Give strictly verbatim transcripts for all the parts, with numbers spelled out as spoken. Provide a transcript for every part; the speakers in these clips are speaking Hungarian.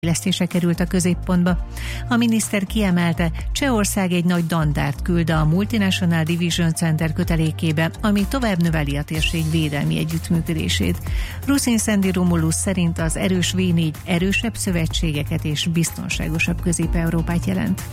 fejlesztése került a középpontba. A miniszter kiemelte, Csehország egy nagy dandárt küld a Multinational Division Center kötelékébe, ami tovább növeli a térség védelmi együttműködését. Ruszin Szendi Romulus szerint az erős vé négy erősebb szövetségeket és biztonságosabb Közép-Európát jelent.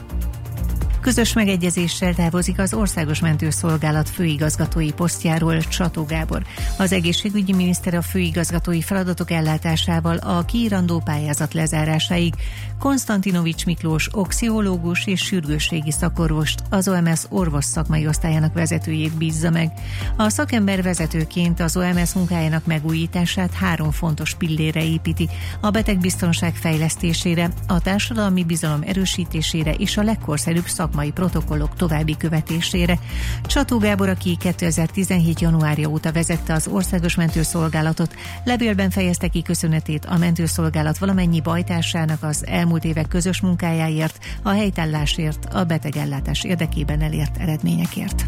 Közös megegyezéssel távozik az Országos Mentőszolgálat főigazgatói posztjáról Csató Gábor. Az egészségügyi miniszter a főigazgatói feladatok ellátásával a kiírandó pályázat lezárásáig Konstantinovics Miklós oxiológus és sürgősségi szakorvost, az o em es orvos szakmai osztályának vezetőjét bízza meg. A szakember vezetőként az o em es munkájának megújítását három fontos pillére építi: a betegbiztonság fejlesztésére, a társadalmi bizalom erősítésére és a legkorszerűbb szakmai protokollok további követésére. Csató Gábor, aki kétezer-tizenhét januárja óta vezette az Országos Mentőszolgálatot, levélben fejezte ki köszönetét a mentőszolgálat valamennyi bajtársának az elmúlt évek közös munkájáért, a helytállásért, a betegellátás érdekében elért eredményekért.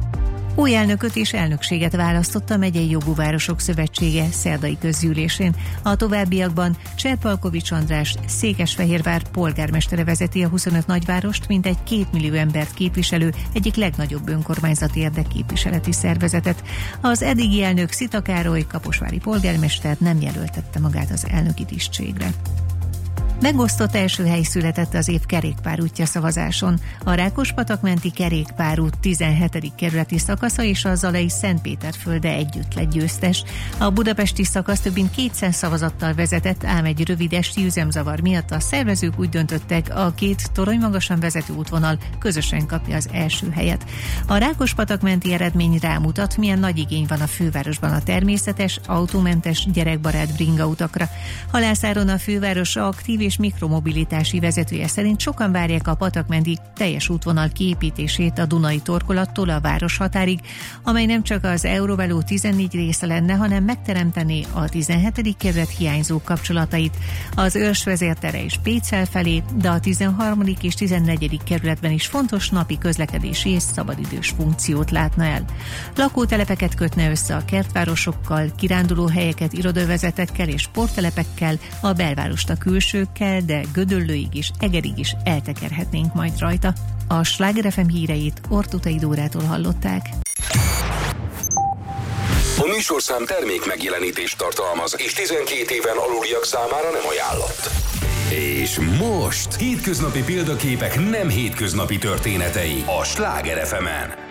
Új elnököt és elnökséget választott a Megyei Jogú Városok Szövetsége szerdai közgyűlésén. A továbbiakban Cserpalkovics András Székesfehérvár polgármestere vezeti a huszonöt nagyvárost, mint egy két millió embert képviselő egyik legnagyobb önkormányzati érdekképviseleti szervezetet. Az eddigi elnök Szita Károly kaposvári polgármester nem jelöltette magát az elnöki tisztségre. Megosztott első hely született az év kerékpárútja szavazáson. A Rákospatak-menti kerékpárút tizenhetedik kerületi szakasza és a zalai Szentpéterfölde együtt lett győztes. A budapesti szakasz több mint kétszáz szavazattal vezetett, ám egy rövid esti üzemzavar miatt a szervezők úgy döntöttek, a két toronymagasan vezető útvonal közösen kapja az első helyet. A Rákospatak-menti eredmény rámutat, milyen nagy igény van a fővárosban a természetes, autómentes, gyerekbarát bringautakra. Halászáron a főváros aktív és mikromobilitási vezetője szerint sokan várják a patakmenti teljes útvonal kiépítését a Dunai torkolattól a városhatárig, amely nem csak az Eurovelo tizennégy része lenne, hanem megteremtené a tizenhetedik kerület hiányzó kapcsolatait az Őrs vezértere és Pécel felé, de a tizenharmadik és tizennegyedik kerületben is fontos napi közlekedési és szabadidős funkciót látna el. Lakótelepeket kötne össze a kertvárosokkal, kirándulóhelyeket irodövezetekkel és sporttelepekkel, a belvárost a külsőkkel, de Gödöllőig és Egerig is eltekerhetnénk majd rajta. A Sláger ef em híreit Ortutai Dórától hallották. A műsorszám termék megjelenítést tartalmaz, és tizenkét éven aluliak számára nem ajánlott. És most hétköznapi példaképek nem hétköznapi történetei a Sláger ef emen.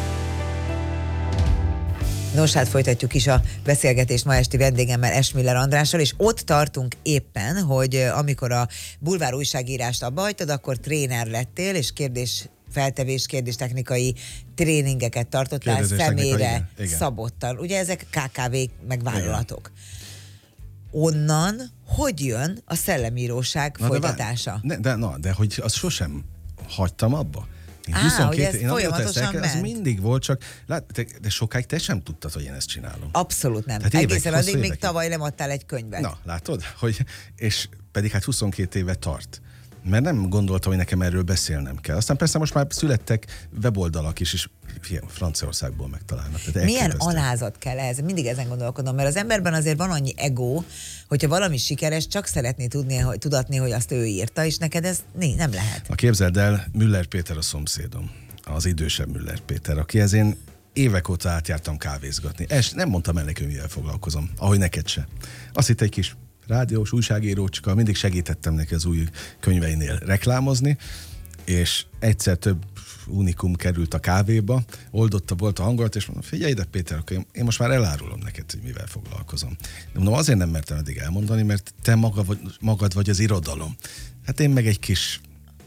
Nos, hát folytatjuk is a beszélgetést ma esti vendégemmel, Esmiller Andrással, és ott tartunk éppen, hogy amikor a bulvár újságírást abba hagytad, akkor tréner lettél, és kérdés feltevés, kérdéstechnikai tréningeket tartottál személyre szabottan. Ugye ezek ká ká vék, meg vállalatok. Onnan hogy jön a szellemíróság na, folytatása? De, de, na, de hogy azt sosem hagytam abba. Á, hogy ez én folyamatosan ment. Ez mindig volt, csak lát, de, de sokáig te sem tudtad, hogy én ezt csinálom. Abszolút nem. Tehát egészen addig még évek. Tavaly nem adtál egy könyvet. Na, látod? Hogy, és pedig hát huszonkét éve tart. Mert nem gondoltam, hogy nekem erről beszélnem kell. Aztán persze most már születtek weboldalak is, és Franciaországból megtalálnak. Milyen alázat kell ez? Mindig ezen gondolkodom, mert az emberben azért van annyi ego, hogyha valami sikeres, csak szeretné tudni, hogy, tudatni, hogy azt ő írta, és neked ez né, nem lehet. Na képzeld el, Müller Péter a szomszédom, az idősebb Müller Péter, akihez én évek óta átjártam kávézgatni. És nem mondtam el neki, hogy mivel foglalkozom, ahogy neked se. Azt hitt egy kis rádiós újságírócska, mindig segítettem neki az új könyveinél reklámozni, és egyszer több unikum került a kávéba, oldotta volt a hangulat, és mondom, figyelj ide Péter, akkor én most már elárulom neked, hogy mivel foglalkozom. De mondom, azért nem mertem eddig elmondani, mert te maga vagy, magad vagy az irodalom. Hát én meg egy kis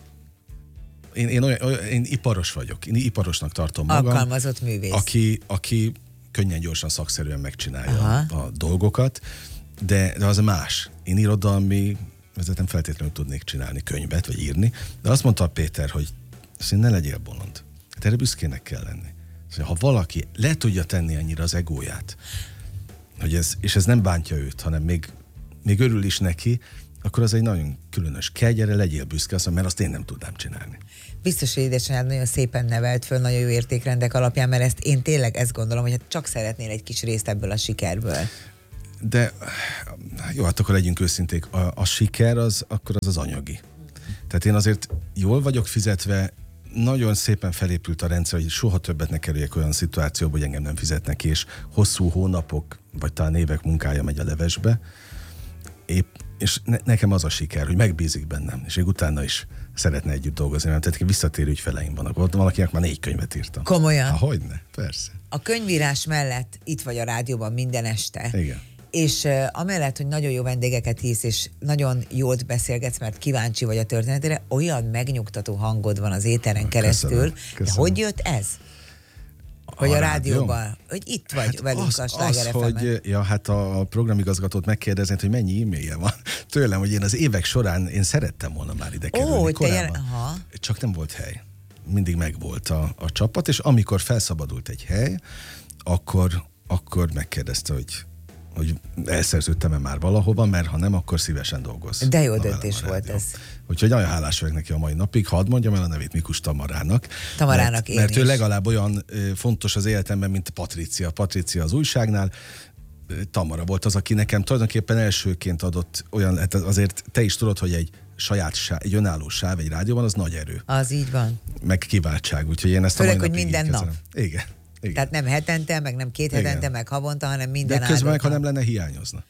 én, én, olyan, olyan, én iparos vagyok, én iparosnak tartom magam. Alkalmazott művész. Aki, aki könnyen, gyorsan, szakszerűen megcsinálja Aha. a dolgokat, de, de az más. Én irodalmi, ezért nem feltétlenül tudnék csinálni könyvet, vagy írni, de azt mondta Péter, hogy ne legyél bolond. Hát erre büszkének kell lenni. Szóval, ha valaki le tudja tenni annyira az egóját, hogy ez, és ez nem bántja őt, hanem még, még örül is neki, akkor az egy nagyon különös kegy, erre legyél büszke, azt mondja, mert azt én nem tudnám csinálni. Biztos, hogy édesanyád nagyon szépen nevelt föl, nagyon jó értékrendek alapján, mert ezt én tényleg ezt gondolom, hogy hát csak szeretnél egy kis részt ebből a sikerből. de jó, hát akkor legyünk őszinték, a, a siker az, akkor az az anyagi. Tehát én azért jól vagyok fizetve, nagyon szépen felépült a rendszer, hogy soha többet ne kerüljek olyan szituációba, hogy engem nem fizetnek ki, és hosszú hónapok, vagy talán évek munkája megy a levesbe. Épp, és ne, nekem az a siker, hogy megbízik bennem, és még utána is szeretne együtt dolgozni, mert tehát visszatérő ügyfeleim vannak. Volt valakinek már négy könyvet írtam. Komolyan? Há, hogyne, persze. A könyvírás mellett itt vagy a rádióban minden este. Igen. És uh, amellett, hogy nagyon jó vendégeket hívsz, és nagyon jót beszélgetsz, mert kíváncsi vagy a történetére, olyan megnyugtató hangod van az éteren keresztül. Köszönöm, köszönöm. De hogy jött ez? Hogy a, a rádióban, rádió? Hogy itt vagy hát velünk az, a Sláger ef em-en. Hogy, ja, hát a programigazgatót megkérdezett, hogy mennyi e-mailje van tőlem, hogy én az évek során én szerettem volna már ide kerülni. Ó, korábban. Jelen... Aha. Csak nem volt hely. Mindig megvolt a, a csapat, és amikor felszabadult egy hely, akkor, akkor megkérdezte, hogy hogy elszerződtem-e már valahova, mert ha nem, akkor szívesen dolgoz. De jó döntés volt ez. Úgyhogy nagyon hálás vagyok neki a mai napig. Hadd mondjam el a nevét, Mikus Tamarának. Tamarának mert, én mert is. ő legalább olyan fontos az életemben, mint Patricia. Patricia az újságnál. Tamara volt az, aki nekem tulajdonképpen elsőként adott olyan, hát azért te is tudod, hogy egy saját sáv, egy önálló sáv egy rádióban, az nagy erő. Az így van. Meg kiváltság, úgyhogy én ezt Főleg, a mai hogy minden nap. Igen. Igen. Tehát nem hetente, meg nem két hetente, Igen. meg havonta, hanem minden De közben meg, ha áldott nem lenne, hiányozna.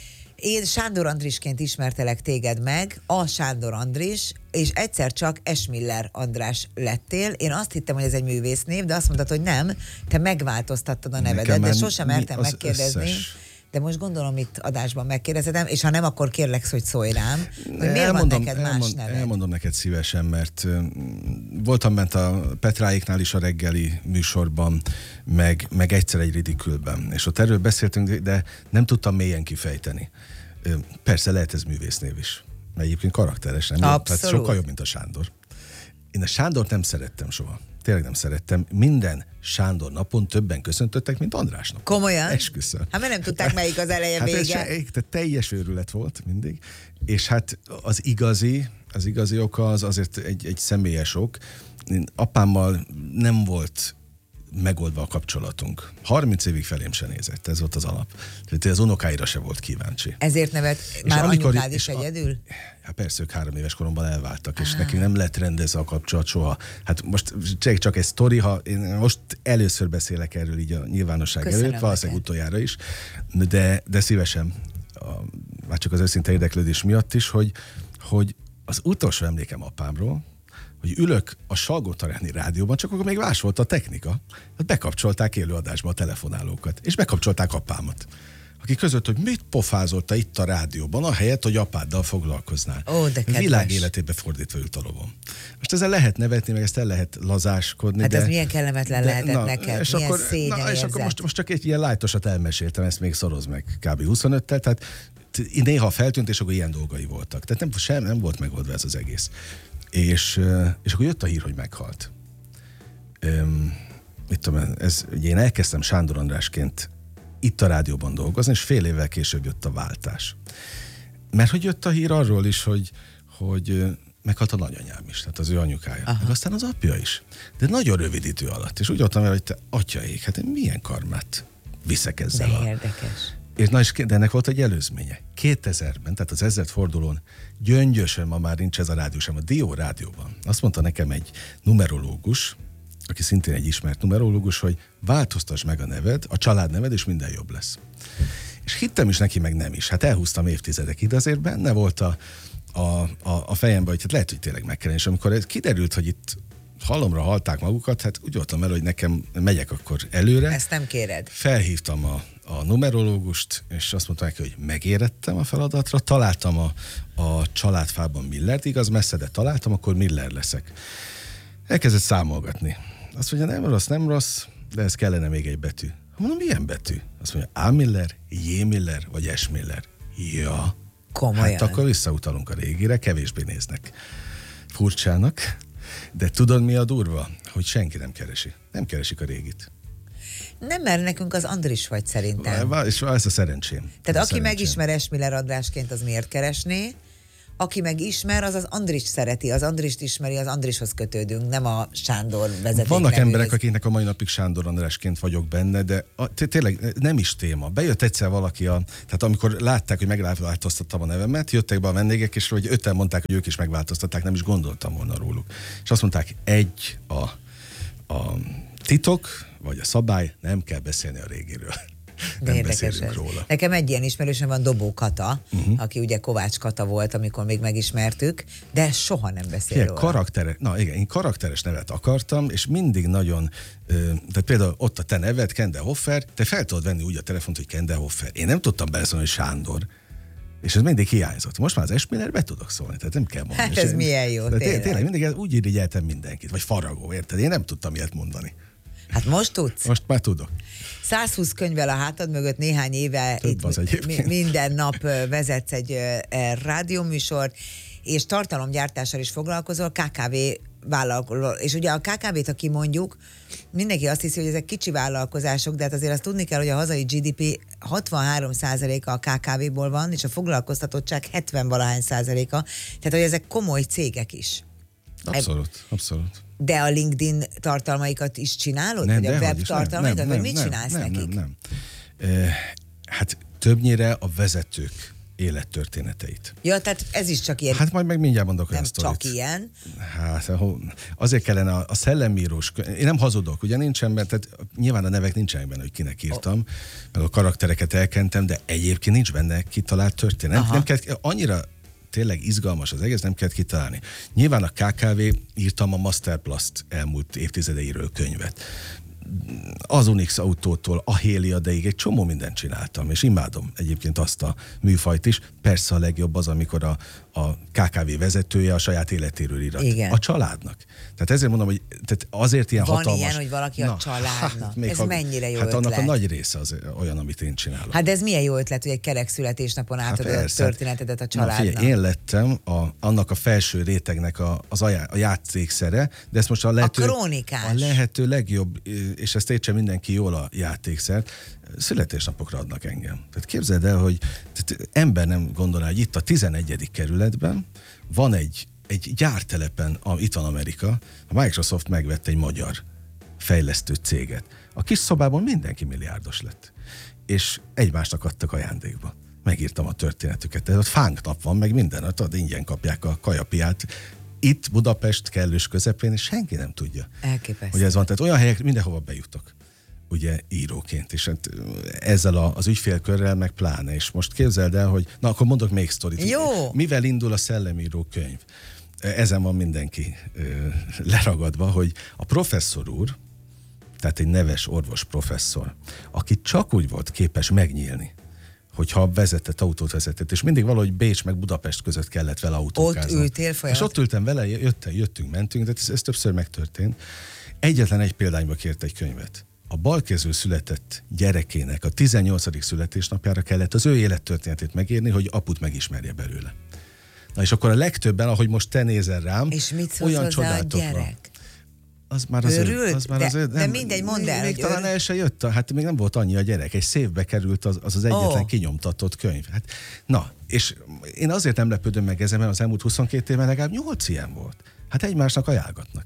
Én Sándor Andrisként ismertelek téged meg, a Sándor Andris, és egyszer csak Esmiller András lettél. Én azt hittem, hogy ez egy művésznév, de azt mondtad, hogy nem. Te megváltoztattad a nevedet, de sosem mertem megkérdezni. Összes. De most gondolom itt adásban megkérdezhetem, és ha nem, akkor kérlek, hogy szólj rám, hogy miért elmondom, van neked más elmond, neved? Elmondom neked szívesen, mert uh, voltam bent a Petráiknál is a reggeli műsorban, meg, meg egyszer egy ridikülben, és ott erről beszéltünk, de nem tudtam mélyen kifejteni. Uh, persze lehet ez művésznév is, mert egyébként karakteres, nem? Abszolút. Tehát sokkal jobb, mint a Sándor. Én a Sándort nem szerettem soha. Tényleg nem szerettem. Minden Sándor napon többen köszöntöttek, mint Andrásnak. Komolyan? Esküszöm. Hát mert nem tudták, melyik az eleje, hát vége. Ez se, teljes őrület volt mindig. És hát az igazi, az igazi oka az azért egy, egy személyes ok. Én apámmal nem volt megoldva a kapcsolatunk. harminc évig felém se nézett, ez volt az alap. Tehát az unokáira se volt kíváncsi. Ezért nevet már anyukád is egyedül? Hát persze, ők három éves koromban elváltak, és ah. nekünk nem lett rendezve a kapcsolat soha. Hát most csak, csak egy sztori, ha én most először beszélek erről így a nyilvánosság Köszönöm előtt, valószínűleg utoljára is, de, de szívesen, a, már csak az őszinte érdeklődés miatt is, hogy, hogy az utolsó emlékem apámról, hogy ülök a Salgótarjáni rádióban, csak akkor még más volt a technika. Hát bekapcsolták élőadásba a telefonálókat, és bekapcsolták apámat, aki között, hogy mit pofázolta itt a rádióban, ahelyett, hogy apáddal foglalkoznál. Ó, de kedves. Világ életébe fordítva ült a lovon. Most ezzel lehet nevetni, meg ezt el lehet lazáskodni. Hát de, ez milyen kellemetlen de, lehetett na, neked, és milyen akkor, szégyen na, és akkor most, most csak egy ilyen lájtosat elmeséltem, ezt még szoroz meg kb. huszonöttel, tehát néha feltűnt, és akkor ilyen dolgai voltak. Tehát nem, sem, nem volt megoldva ez az egész. És, és akkor jött a hír, hogy meghalt. Üm, mit tudom, ez, ugye én elkezdtem Sándor Andrásként itt a rádióban dolgozni, és fél évvel később jött a váltás. Mert hogy jött a hír arról is, hogy, hogy meghalt a nagyanyám is, tehát az ő anyukája. Aha. Meg aztán az apja is. De nagyon rövid idő alatt. És úgy voltam el, hogy te atyaik, hát milyen karmát viszek ezzel. De a... érdekes. És na, és, de ennek volt egy előzménye. kétezerben, tehát az ezred fordulón gyöngyösen, ma már nincs ez a rádió sem, a Dió rádióban. Azt mondta nekem egy numerológus, aki szintén egy ismert numerológus, hogy változtass meg a neved, a családneved, és minden jobb lesz. És hittem is neki, meg nem is. Hát elhúztam évtizedekig, de azért benne volt a, a, a, a fejemben, hogy hát lehet, hogy tényleg meg kellene. És amikor ez kiderült, hogy itt halomra halták magukat, hát úgy voltam el, hogy nekem megyek akkor előre. Ezt nem kéred. Felhívtam a, a numerológust, és azt mondta neki, hogy megérettem a feladatra, találtam a, a családfában Millert, igaz, messze, de találtam, akkor Miller leszek. Elkezdett számolgatni. Azt mondja, nem rossz, nem rossz, de ez kellene még egy betű. Mondom, milyen betű? Azt mondja, A. Miller, J. Miller, vagy S. Miller. Ja. Komolyan. Hát akkor visszautalunk a régire, kevésbé néznek furcsának. De tudod, mi a durva? Hogy senki nem keresi. Nem keresik a régit. Nem, mert nekünk az Andris vagy szerintem. És ez a szerencsém. Tehát a aki szerencsém. megismer Esmiller Andrásként, az miért keresné? aki meg ismer, az az Andris szereti, az Andrist ismeri, az Andrishoz kötődünk, nem a Sándor vezeték. Vannak nevű emberek, rész. akiknek a mai napig Sándor Andrásként vagyok benne, de a, tényleg nem is téma. Bejött egyszer valaki, a, tehát amikor látták, hogy megváltoztattam a nevemet, jöttek be a vendégek, és hogy öten mondták, hogy ők is megváltoztatták, nem is gondoltam volna róluk. És azt mondták, egy a, a titok, vagy a szabály, nem kell beszélni a régiről. Nem beszélünk róla. Nekem egy ilyen ismerősöm van, Dobó Kata, uh-huh. aki ugye Kovács Kata volt, amikor még megismertük, de soha nem beszél róla. Karakteres, na igen, én karakteres nevet akartam, és mindig nagyon, tehát például ott a te neved, Kende Hoffer, te fel tudod venni úgy a telefont, hogy Kende Hoffer. Én nem tudtam beleszólni, hogy Sándor. És ez mindig hiányzott. Most már az Esmiller be tudok szólni, tehát nem kell mondani. Hát ez én, milyen jó, tényleg. Tényleg, mindig úgy irigyeltem mindenkit, vagy Faragó, érted? Én nem tudtam ilyet mondani. Hát most tudsz? Most már tudok. százhúsz könyvvel a hátad mögött néhány éve itt mi, minden nap vezetsz egy e, rádióműsort, és tartalomgyártással is foglalkozol, ká ká vé vállalkozó. És ugye a ká ká vét, ha kimondjuk, mindenki azt hiszi, hogy ezek kicsi vállalkozások, de hát azért azt tudni kell, hogy a hazai gé dé pé hatvanhárom százaléka a ká ká véból van, és a foglalkoztatottság hetven-valahány százaléka. Tehát, hogy ezek komoly cégek is. Abszolút, abszolút. De a LinkedIn tartalmaikat is csinálod? Nem, vagy a web is, tartalmaikat? nem, Vagy nem, mit nem, csinálsz nem, nekik? Nem, nem. E, hát többnyire a vezetők élettörténeteit. Ja, tehát ez is csak ilyen. Hát majd meg mindjárt mondok nem olyan sztorit. csak ilyen. Hát azért kellene a, a szellemírós, én nem hazudok, ugye nincsen benne, tehát nyilván a nevek nincsenek benne, hogy kinek írtam, oh. meg a karaktereket elkentem, de egyébként nincs benne kitalált történet. Nem, nem kell, annyira tényleg izgalmas az egész, nem kell kitalálni. Nyilván a ká ká vé írtam a Masterplast elmúlt évtizedeiről könyvet. Az Unix autótól a Héliadeig egy csomó mindent csináltam, és imádom egyébként azt a műfajt is. Persze a legjobb az, amikor a, a ká ká vé vezetője a saját életéről írat. Igen. A családnak. Tehát ezért mondom, hogy tehát azért ilyen van hatalmas... Ilyen, hogy valaki na, a családnak. Hát, ez ha, mennyire jó hát ötlet. annak a nagy része az olyan, amit én csinálok. Hát de ez milyen jó ötlet, hogy egy kerek születésnapon átadod hát a történetedet a családnak. Na, figyelj, én lettem a, annak a felső rétegnek a, az a, a játékszere, de ezt most a lehető, a krónikás. A lehető legjobb, és ezt értse mindenki jól a játékszert, születésnapokra adnak engem. Tehát képzeld el, hogy tehát ember nem gondolná, hogy itt a tizenegyedik kerületben van egy, egy gyártelepen, a, itt van Amerika, a Microsoft megvette egy magyar fejlesztő céget. A kis szobában mindenki milliárdos lett. És egymásnak adtak ajándékba. Megírtam a történetüket. Tehát ott fánknap van, meg minden, ott ingyen kapják a kajapiát. Itt Budapest kellős közepén, és senki nem tudja, elképesztő, hogy ez van. Tehát olyan helyek mindenhova bejutok, ugye íróként, és hát ezzel a, az ügyfélkörrel meg pláne, és most képzeld el, hogy na akkor mondok még sztorit. Jó. Mivel indul a Szellemíró könyv? Ezen van mindenki ö, leragadva, hogy a professzor úr, tehát egy neves orvos professzor, aki csak úgy volt képes megnyílni, hogyha vezetett, autót vezetett, és mindig valahogy Bécs meg Budapest között kellett vele autókáznom. Ott ültél folyamat? És ott ültem vele, jöttünk, jöttünk mentünk, de ez, ez többször megtörtént. Egyetlen egy példányba kért egy könyvet. A balkézről született gyerekének a tizennyolcadik születésnapjára kellett az ő élettörténetét megírni, hogy aput megismerje belőle. Na és akkor a legtöbben, ahogy most te nézel rám, és mit szólsz olyan hozzá a csodáltok gyerek? van. Az már az Örült? ő, az már de, az ő, nem, de mindegy, mondd el, még hogy talán örül... el se jött, hát még nem volt annyi a gyerek, egy szévbe került az az, az egyetlen oh. kinyomtatott könyv. Hát, na, és én azért nem lepődöm meg ezen, mert az elmúlt huszonkét évben legalább nyolc ilyen volt. Hát egymásnak ajánlgatnak.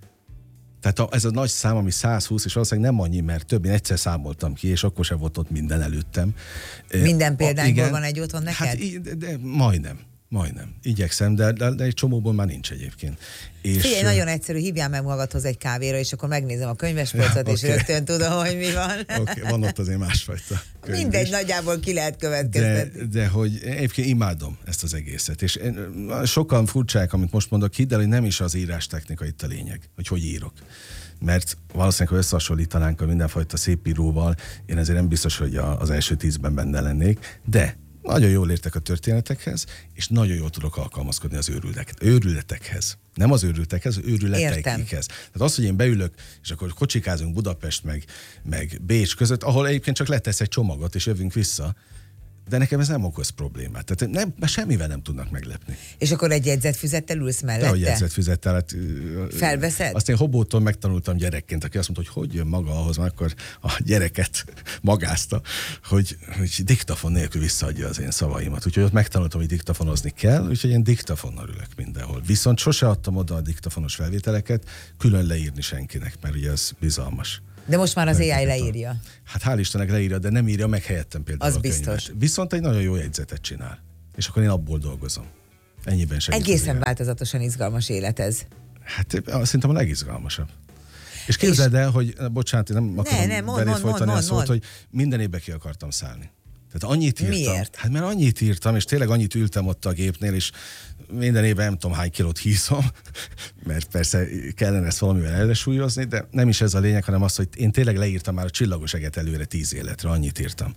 Tehát a, ez a nagy szám, ami százhúsz, és valószínűleg nem annyi, mert több, én egyszer számoltam ki, és akkor sem volt ott minden előttem. Minden példányból van egy otthon neked? Hát de, de majdnem. Majdnem. Igyekszem, de, de, de egy csomóból már nincs egyébként. És figyelj, nagyon egyszerű, hívjál meg magadhoz egy kávéra, és akkor megnézem a könyvespolcot, ja, és okay. rögtön tudom, hogy mi van. Okay, van ott azért másfajta könyv. Mindegy, nagyjából ki lehet következtetni. De, de hogy egyébként imádom ezt az egészet, és sokan furcsák, amit most mondok, hidd el, hogy nem is az írás technika itt a lényeg, hogy hogy írok. Mert valószínűleg, ha összehasonlítanánk a mindenfajta szépíróval, én ezért nem biztos, hogy az első tízben benne lennék, de nagyon jól értek a történetekhez, és nagyon jól tudok alkalmazkodni az őrületekhez. Nem az őrültekhez, az őrületekhez. Tehát az, hogy én beülök, és akkor kocsikázunk Budapest meg, meg Bécs között, ahol egyébként csak letesz egy csomagot, és jövünk vissza, De nekem ez nem okoz problémát. Tehát nem, semmivel nem tudnak meglepni. És akkor egy jegyzetfüzettel ülsz mellette? Hogy jegyzetfüzettel. Hát, felveszed? Azt én Hobótól megtanultam gyerekként, aki azt mondta, hogy hogy jön maga ahhoz, mert akkor a gyereket magázta, hogy, hogy diktafon nélkül visszaadja az én szavaimat. Úgyhogy ott megtanultam, hogy diktafonozni kell, úgyhogy én diktafonnal ülök mindenhol. Viszont sose adtam oda a diktafonos felvételeket külön leírni senkinek, mert ugye ez bizalmas. De most már az á i leírja. Hát hál' Istennek leírja, de nem írja meg helyettem például az a biztos. könyvet. Viszont egy nagyon jó jegyzetet csinál. És akkor én abból dolgozom. Ennyiben segít. Egészen változatosan izgalmas élet ez. Hát szerintem a legizgalmasabb. És képzeld el, hogy, bocsánat, én nem akarom ne, mond, belét mond, folytani mond, a szót, mond. hogy minden évben ki akartam szállni. Tehát annyit írtam. Miért? Hát mert annyit írtam, és tényleg annyit ültem ott a gépnél, és minden évben nem tudom hány kilót hízom, mert persze kellene ezt valamivel ellensúlyozni, de nem is ez a lényeg, hanem az, hogy én tényleg leírtam már a csillagos eget előre tíz életre, annyit írtam.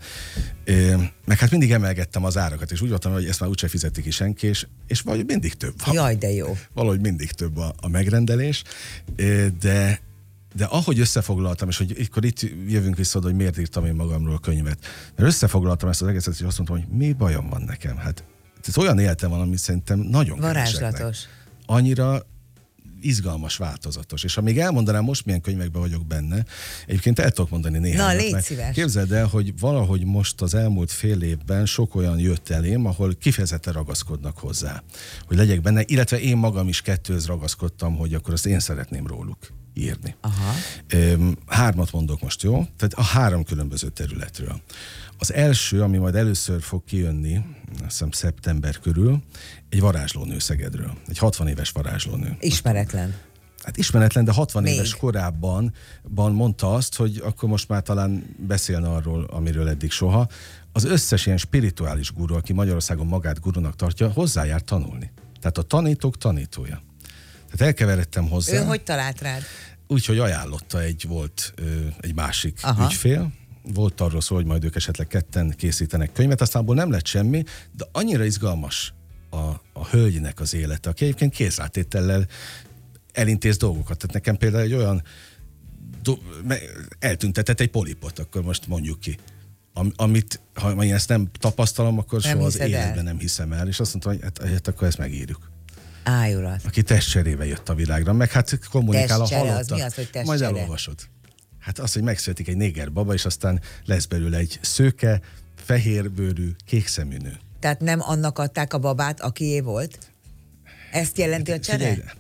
Meg hát mindig emelgettem az árakat, és úgy voltam, hogy ezt már úgyse fizeti ki senki, és, és valahogy mindig több van. Jaj, de jó. Valahogy mindig több a, a megrendelés, de De ahogy összefoglaltam, és hogy akkor itt jövünk vissza, hogy miért írtam én magamról a könyvet. Mert összefoglaltam ezt az egészet, és azt mondtam, hogy mi bajom van nekem. Hát ez olyan életem van, ami szerintem nagyon varázslatos. Annyira izgalmas, változatos. És ha még elmondanám most, milyen könyvekben vagyok benne, egyébként el tudok mondani néhányat. Na, légy szíves. Képzeld el, hogy valahogy most az elmúlt fél évben sok olyan jött elém, ahol kifejezetten ragaszkodnak hozzá, hogy legyek benne, illetve én magam is kettőhöz ragaszkodtam, hogy akkor azt én szeretném róluk írni. Aha. Hármat mondok most, jó? Tehát a három különböző területről. Az első, ami majd először fog kijönni, azt hiszem szeptember körül, egy varázslónő Szegedről. Egy hatvan éves varázslónő. Ismeretlen. Hát ismeretlen, de hatvan Még. éves korában mondta azt, hogy akkor most már talán beszélne arról, amiről eddig soha. Az összes ilyen spirituális guru, aki Magyarországon magát gurunak tartja, hozzájár tanulni. Tehát a tanítók tanítója. Tehát elkeveredtem hozzá. Ő hogy talált rád? Úgyhogy ajánlotta egy volt egy másik Aha. ügyfél. Volt arról szó, hogy majd ők esetleg ketten készítenek könyvet, aztán abból nem lett semmi, de annyira izgalmas a, a hölgynek az élete, aki egyébként kézrátétellel elintéz dolgokat. Tehát nekem például egy olyan do, eltüntetett egy polipot, akkor most mondjuk ki. Am, amit, ha én ezt nem tapasztalom, akkor nem soha az el. életben nem hiszem el. És azt mondtam, hogy hát, hát akkor ezt megírjuk. Ájurat. Aki testcserébe jött a világra, meg hát kommunikál testcsere, a halottal. az mi az, hogy testcsere? Majd elolvasod. Hát az, hogy megszületik egy néger baba, és aztán lesz belőle egy szőke, fehérbőrű, kékszemű nő. Tehát nem annak adták a babát, akié volt? Ezt jelenti a csere? Figyelj,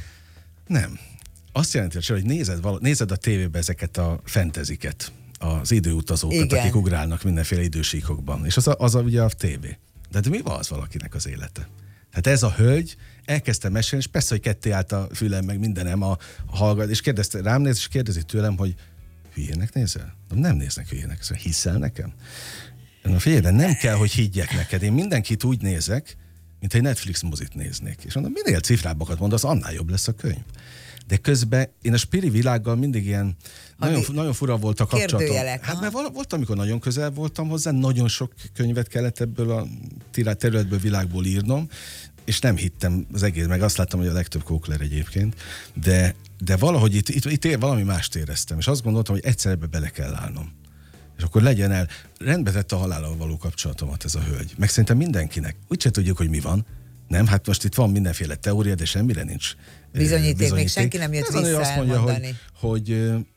nem. Azt jelenti a csere, hogy nézed, vala, nézed a tévébe ezeket a fantaziket, az időutazókat, igen, akik ugrálnak mindenféle idősíkokban. És az a, az a, ugye a tévé. De, de mi van az valakinek az élete? Tehát ez a hölgy elkezdte mesélni, és persze, hogy ketté állt a fülem, meg mindenem a, a hallgat, és kérdezte, rám néz, és kérdezi tőlem, hogy hülyének nézel? Nem néznek hülyének, szóval hiszel nekem? Na figyelj, de nem kell, hogy higgyek neked. Én mindenkit úgy nézek, mint egy Netflix mozit néznék. És mondom, minél cifrábbakat mondasz, annál jobb lesz a könyv. De közben én a spiri világgal mindig ilyen nagyon, nagyon fura volt a kapcsolatom. Hát mert volt, amikor nagyon közel voltam hozzá, nagyon sok könyvet kellett ebből a területből, világból írnom, és nem hittem az egész, meg azt láttam, hogy a legtöbb kókler egyébként, de, de valahogy itt, itt, itt valami mást éreztem, és azt gondoltam, hogy egyszer ebbe bele kell állnom. És akkor legyen el, rendbe tette a halállal való kapcsolatomat ez a hölgy. Meg szerintem mindenkinek. Úgyse tudjuk, hogy mi van. Nem, hát most itt van mindenféle teória, de semmire nincs bizonyíték. bizonyíték. Még senki nem jött ez vissza azt mondja, elmondani. Hogy,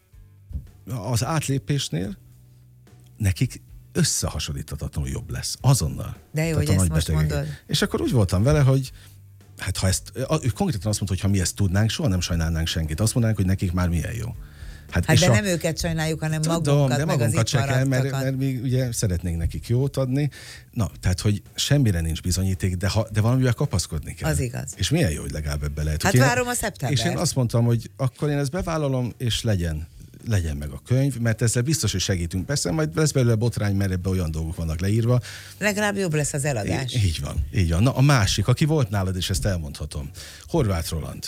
hogy az átlépésnél nekik összehasonlíthatatlanul jobb lesz. Azonnal. De jó, hogy ezt most mondod. És akkor úgy voltam vele, hogy hát ha ezt, ő konkrétan azt mondta, hogy ha mi ezt tudnánk, soha nem sajnálnánk senkit. Azt mondanánk, hogy nekik már milyen jó. Hát, hát de a... nem őket sajnáljuk, hanem tudom, magunkat, de meg magunkat az itt kell, mert, mert mi ugye szeretnénk nekik jót adni. Na, tehát, hogy semmire nincs bizonyíték, de, ha, de valamivel kapaszkodni kell. Az igaz. És milyen jó, hogy legalább ebbe lehet. Hát én, várom a szeptember. És én azt mondtam, hogy akkor én ezt bevállalom, és legyen, legyen meg a könyv, mert ezzel biztos, hogy segítünk. Persze majd lesz belőle botrány, mert ebbe olyan dolgok vannak leírva. Legalább jobb lesz az eladás. Így, így van, így van. Na, a másik, aki volt nálad, és ezt elmondhatom. Horváth Roland,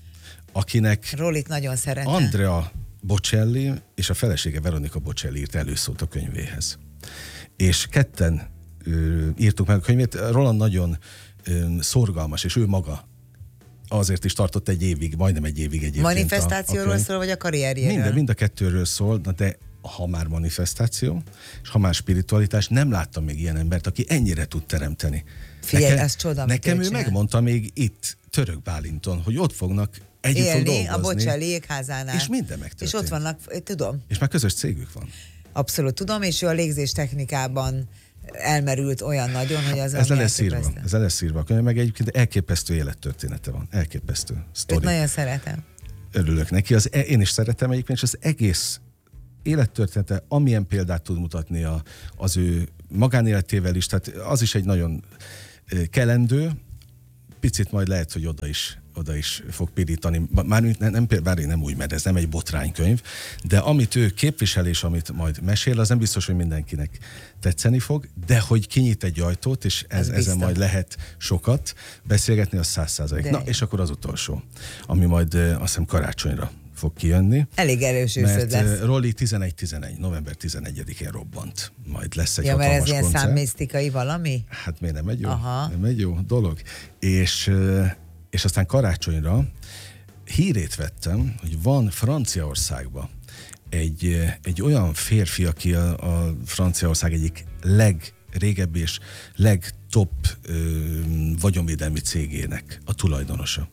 akinek Rolit nagyon szeretem. Andrea Bocelli és a felesége Veronika Bocelli írt előszót a könyvéhez. És ketten ö, írtuk meg a könyvét. Roland nagyon ö, szorgalmas, és ő maga azért is tartott egy évig, majdnem egy évig egyébként. Manifestációról a, a szól, vagy a karrierjéről? Minden, mind a kettőről szól, de ha már manifestáció, és ha már spiritualitás, nem láttam még ilyen embert, aki ennyire tud teremteni. Figyelj, nekem, ez csoda, nekem ő csinál. megmondta még itt, Török Bálinton, hogy ott fognak együtt élni dolgozni. a Bocseli jégházánál. És minden megtörtént. És ott vannak, tudom. És már közös cégük van. Abszolút tudom, és ő a légzés technikában elmerült olyan nagyon, hogy az Ez le lesz írva, ez le lesz írva a könyv, meg egyébként elképesztő élettörténete van. Elképesztő sztori. Őt nagyon szeretem. Örülök neki. Az, én is szeretem egyébként, és az egész élettörténete, amilyen példát tud mutatni a, az ő magánéletével is, tehát az is egy nagyon kelendő, picit majd lehet, hogy oda is, oda is fog pirítani. Már nem, nem, bár nem úgy, mert ez nem egy botránykönyv, de amit ő képvisel és amit majd mesél, az nem biztos, hogy mindenkinek tetszeni fog, de hogy kinyit egy ajtót, és ez, ezen majd lehet sokat beszélgetni, az száz százalék. Na, és akkor az utolsó, ami majd azt hiszem karácsonyra fog kijönni. Elég erős őszöd lesz. Mert Rolli tizenegy tizenegy, november tizenegyedikén robbant. Majd lesz egy ja, hatalmas mert ez ilyen koncert. számmisztikai valami? Hát miért nem egy jó? Aha. Nem egy jó dolog. És, és aztán karácsonyra hírét vettem, hogy van Franciaországban egy, egy olyan férfi, aki a, a Franciaország egyik legrégebbi és legtop ö, vagyonvédelmi cégének a tulajdonosa.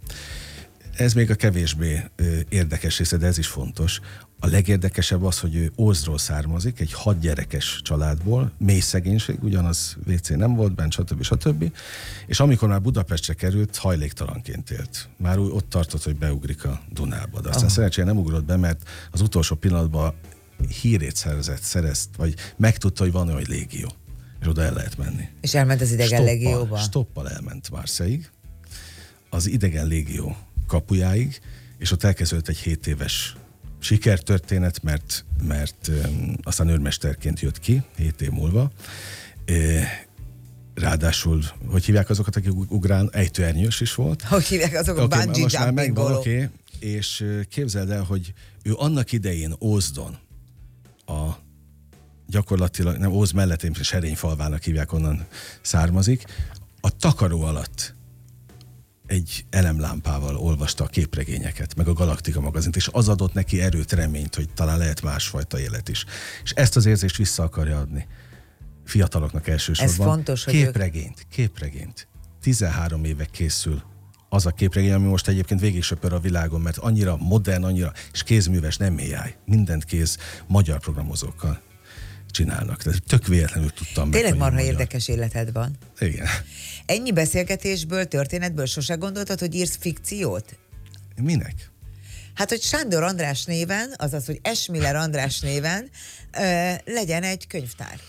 Ez még a kevésbé ö, érdekes része, de ez is fontos. A legérdekesebb az, hogy ő Ózdról származik, egy hat gyerekes családból, mély szegénység, ugyanaz vé cé nem volt bent, stb. stb. És amikor már Budapestre került, hajléktalanként élt. Már úgy ott tartott, hogy beugrik a Dunába. De aztán oh. szerencsére nem ugrott be, mert az utolsó pillanatban hírét szerzett, szerezt, vagy megtudta, hogy van olyan, hogy légió. És oda el lehet menni. És elment az idegen légióba? Stoppal elment Marseille-ig, az idegen légió kapujáig, és ott elkezdődött egy hét éves sikertörténet, mert, mert um, aztán őrmesterként jött ki, hét év múlva. E, ráadásul, hogy hívják azokat, akik ugrán, ejtőernyős is volt. Hogy hívják azokat, okay, bungee most már megvan, oké. Okay, és képzeld el, hogy ő annak idején Ózdon, a gyakorlatilag, nem Ózd mellettén, Serényfalvának hívják, onnan származik, a takaró alatt egy elemlámpával olvasta a képregényeket, meg a Galaktika magazint, és az adott neki erőt, reményt, hogy talán lehet másfajta élet is. És ezt az érzést vissza akarja adni fiataloknak elsősorban. Ez fontos, hogy képregényt, ők... képregényt. tizenhárom éve készül az a képregény, ami most egyébként végig söpör a világon, mert annyira modern, annyira, és kézműves, nem á i. Mindent kéz magyar programozókkal csinálnak. Tehát tök véletlenül tudtam meg. Tényleg marha érdekes életed van. Igen. Ennyi beszélgetésből, történetből sose gondoltad, hogy írsz fikciót? Minek? Hát, hogy Sándor András néven, azaz, hogy Esmiller András néven ö, legyen egy könyvtár.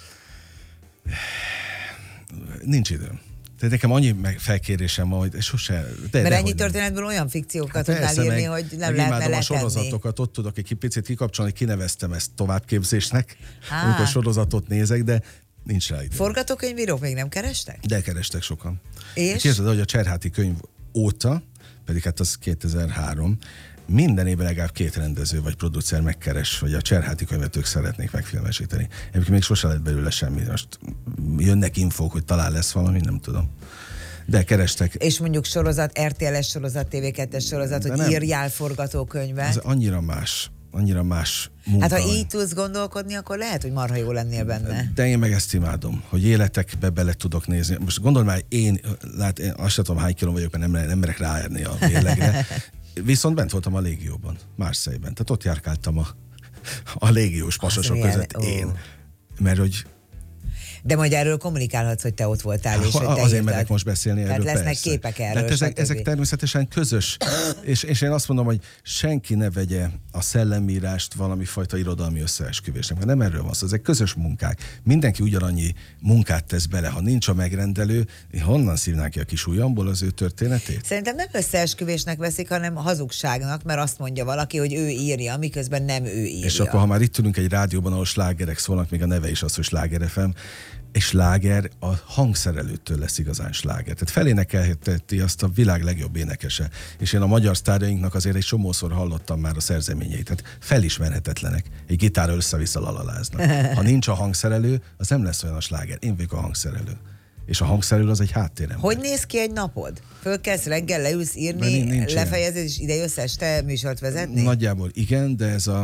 Nincs időm. Tehát nekem annyi felkérésem van, hogy sose... De, Mert de, ennyi történetből olyan fikciókat hát tudnál írni, meg, hogy nem lehetne letenni. a sorozatokat, ott tudok egy picit kikapcsolni, kineveztem ezt továbbképzésnek, Há. amikor sorozatot nézek, de nincs rá idő. Forgatókönyvírók még nem kerestek? De kerestek sokan. És? Képzeld, hogy a Cserháti könyv óta, pedig hát az kétezer-három, minden évben legalább két rendező vagy producer megkeres, hogy a Cserháti könyvet ők szeretnék megfilmesíteni. Egyébként még sose lett belőle semmi. Most jönnek infók, hogy talán lesz valami, nem tudom. De kerestek. És mondjuk sorozat, er té el-es sorozat, té vé kettes sorozat, de hogy nem. Írjál forgatókönyvet. Ez annyira más, annyira más munka. Hát ha így tudsz gondolkodni, akkor lehet, hogy marha jó lennél benne. De én meg ezt imádom, hogy életekbe bele tudok nézni. Most gondolj már, én, lát, én azt sem tudom, hány kiló vagyok, mert nem, nem merek ráérni a mérlegre. Viszont bent voltam a légióban, Marseille-ben. Tehát ott járkáltam a, a légiós pasasok között ó. én. Mert hogy... De majd erről kommunikálhatsz, hogy te ott voltál, és ha, hogy te azért írtad. merek most beszélni Tehát erről, lesznek persze. képek erről. Tehát ezek, ezek természetesen közös, és, és én azt mondom, hogy senki ne vegye a szellemírást valami fajta irodalmi összeesküvésnek, mert nem erről van szó, ezek közös munkák. Mindenki ugyanannyi munkát tesz bele, ha nincs a megrendelő, honnan szívnánk ki a kis ujjamból az ő történetét? Szerintem nem összeesküvésnek veszik, hanem hazugságnak, mert azt mondja valaki, hogy ő írja, miközben nem ő írja. És akkor, ha már itt ülünk egy rádióban, ahol slágerek szólnak, még a neve is az, hogy Sláger ef em, és sláger a hangszerelőtől lesz igazán sláger. Tehát felénekelheti azt a világ legjobb énekese. És én a magyar sztárjainknak azért egy csomószor hallottam már a szerzeményeit. Tehát felismerhetetlenek. Egy gitárral össze-vissza lalaláznak. Ha nincs a hangszerelő, az nem lesz olyan a sláger. Én vagyok a hangszerelő. És a hangszerelő az egy háttérem. Hogy néz ki egy napod? Fölkelsz reggel, leülsz írni, lefejezed, és ide jössz este műsort vezetni? Nagyjából igen, de ez a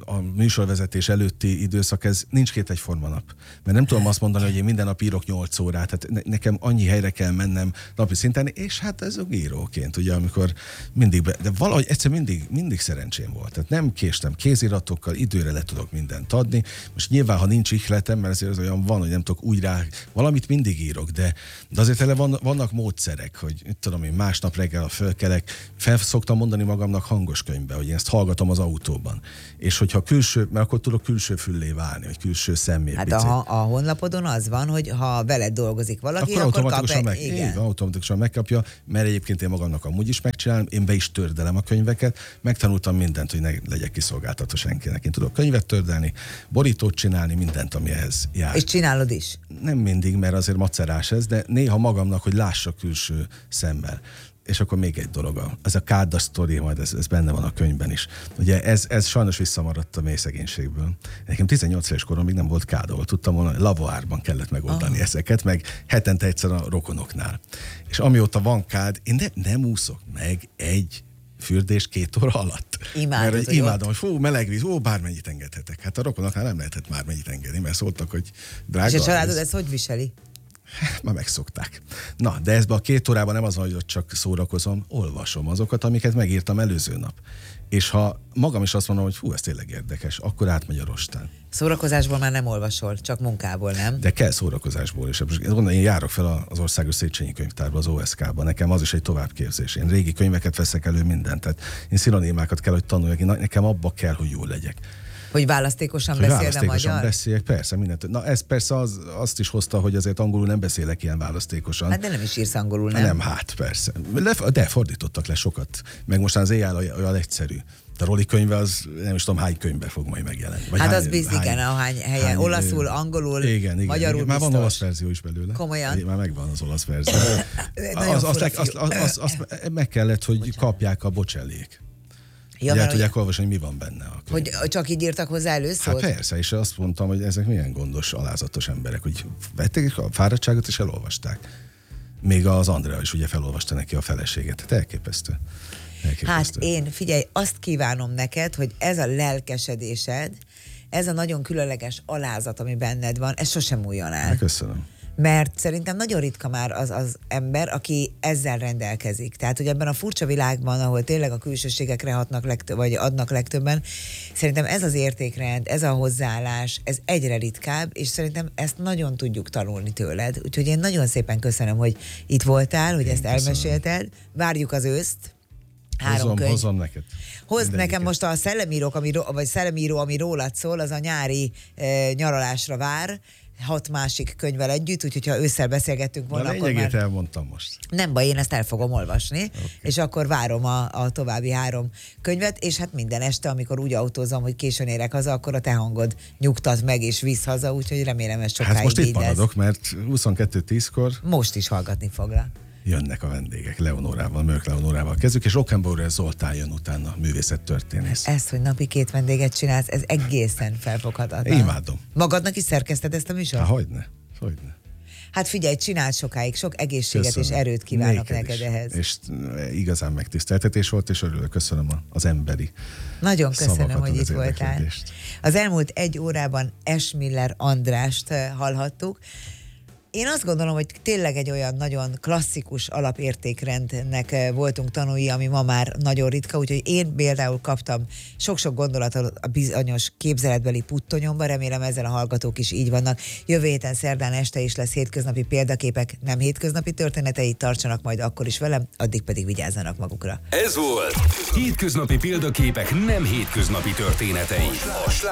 a műsorvezetés előtti időszak, ez nincs két egyforma nap. Mert nem tudom azt mondani, hogy én minden nap írok nyolc órát, hát ne, nekem annyi helyre kell mennem napi szinten, és hát ez a íróként, ugye, amikor mindig, be, de valahogy egyszer mindig, mindig szerencsém volt. Tehát nem késtem kéziratokkal, időre le tudok mindent adni. Most nyilván, ha nincs ihletem, mert azért az olyan van, hogy nem tudok úgy rá, valamit mindig írok, de, de azért ele van, vannak módszerek, hogy tudom én, másnap reggel fölkelek, fel szoktam mondani magamnak hangos könyvbe, hogy én ezt hallgatom az autóban. És hogyha külső, mert akkor tudok külső füllé válni, vagy külső szemmé. Hát a, a honlapodon az van, hogy ha veled dolgozik valaki, akkor, akkor automatikusan, kap meg, igen. automatikusan megkapja, mert egyébként én magamnak amúgy is megcsinálom, én be is tördelem a könyveket, megtanultam mindent, hogy ne legyek kiszolgáltatva senkinek. Én tudok könyvet tördelni, borítót csinálni, mindent, ami ehhez jár. És csinálod is? Nem mindig, mert azért macerás ez, de néha magamnak, hogy lássak külső szemmel. És akkor még egy dolog, ez a káda sztori, majd ez, ez benne van a könyvben is. Ugye ez, ez sajnos visszamaradt a mély szegénységből. Nekem tizennyolc éves koromig nem volt káda, ahol tudtam volna, lavoárban kellett megoldani oh. ezeket, meg hetente egyszer a rokonoknál. És amióta van kád, én ne, nem úszok meg egy fürdés két óra alatt. Imádod, mert imádom, hogy fú, meleg víz, ó, bármennyit engedhetek. Hát a rokonoknál nem lehetett bármennyit engedni, mert szóltak, hogy drága. És a családod ezt hogy viseli? Már megszokták. Na, de ezben a két órában nem az, hogy ott csak szórakozom, olvasom azokat, amiket megírtam előző nap. És ha magam is azt mondom, hogy hú, ez tényleg érdekes, akkor átmegy a rostán. Szórakozásból már nem olvasol, csak munkából, nem? De kell szórakozásból is. Én járok fel az Országos Széchenyi Könyvtárba, az o es ká-ba. Nekem az is egy továbbképzés. Én régi könyveket veszek elő, mindent. Tehát én szinonimákat kell, hogy tanuljak. Én, nekem abba kell, hogy jól legyek. Hogy választékosan hogy beszél, választékosan de magyar? beszéljek, persze, mindent. Na ez persze az, azt is hozta, hogy azért angolul nem beszélek ilyen választékosan. Hát de nem is írsz angolul, nem? Nem, hát persze. De fordítottak le sokat. Meg mostan az éjjel olyan egyszerű. A Roli könyve az nem is tudom hány könyvbe fog majd megjelenni. Vagy hát hány, az biztos, igen, ahány helyen. Hány, olaszul, angolul, igen, igen, magyarul igen. Már van olasz verzió is belőle. Komolyan? Már megvan az olasz verzió. az, azt, azt, azt, azt, azt meg kellett, hogy Bocsánat. kapják a Bocelliék. Ja, el tudják olvasni, hogy mi van benne. Hogy csak így írtak hozzá először? Hát persze, és azt mondtam, hogy ezek milyen gondos, alázatos emberek, hogy vették a fáradtságot és elolvasták. Még az Andrea is ugye felolvasta neki a feleséget. Hát elképesztő. elképesztő. Hát én, figyelj, azt kívánom neked, hogy ez a lelkesedésed, ez a nagyon különleges alázat, ami benned van, ez sosem múljon el. Köszönöm. Mert szerintem nagyon ritka már az az ember, aki ezzel rendelkezik. Tehát, hogy ebben a furcsa világban, ahol tényleg a külsőségekre hatnak legtöbb, vagy adnak legtöbben, szerintem ez az értékrend, ez a hozzáállás, ez egyre ritkább, és szerintem ezt nagyon tudjuk tanulni tőled. Úgyhogy én nagyon szépen köszönöm, hogy itt voltál, hogy én ezt köszönöm. Elmesélted. Várjuk az őszt. Három hozom, könyv. Hozom neked. Hozd nekem most a szellemírók, ami, vagy szellemíró, ami rólad szól, az a nyári e, nyaralásra vár, hat másik könyvvel együtt, úgyhogy ha ősszel beszélgettünk volna, a akkor már... elmondtam most. Nem baj, én ezt el fogom olvasni, okay. És akkor várom a, a további három könyvet, és hát minden este, amikor úgy autózom, hogy későn érek haza, akkor a te hangod nyugtat meg és visz haza, úgyhogy remélem ez sokáig hát most itt így lesz. maradok, mert huszonkettő tízkor... Most is hallgatni foglak. Jönnek a vendégek, Leonórával, Mörk Leonórával kezdjük, és Rockenbauer Zoltán jön utána, művészettörténész. Ez, hogy napi két vendéget csinálsz, ez egészen felfoghatatlan. Imádom. Magadnak is szerkeszted ezt a műsort? Há, hogyne, hogyne. Hát figyelj, csináld sokáig, sok egészséget köszönöm. És erőt kívánok neked is. Ehhez. És igazán megtiszteltetés volt, és örülök, köszönöm az emberi Nagyon köszönöm, hogy itt voltál. Az elmúlt egy órában Esmiller Andrást hallhattuk. Én azt gondolom, hogy tényleg egy olyan nagyon klasszikus alapértékrendnek voltunk tanulni, ami ma már nagyon ritka, úgyhogy én például kaptam sok-sok gondolatot a bizonyos képzeletbeli puttonyomba, remélem ezzel a hallgatók is így vannak. Jövő héten szerdán este is lesz hétköznapi példaképek, nem hétköznapi történetei, tartsanak majd akkor is velem, addig pedig vigyázzanak magukra. Ez volt Hétköznapi példaképek, nem hétköznapi történetei.